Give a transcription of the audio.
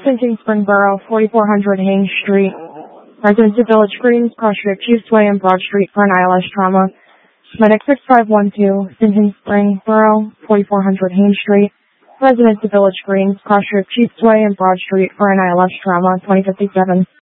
Sinking Springboro, 4400 Haines Street. Residents of Village Greens, Cross Street, Chiefs Way, and Broad Street for an ILS trauma. Medic 6512, Sinking Springboro, 4400 Haines Street. Residents of Village Greens, Cross Street, Chiefs Way, and Broad Street for an ILS trauma, 2057.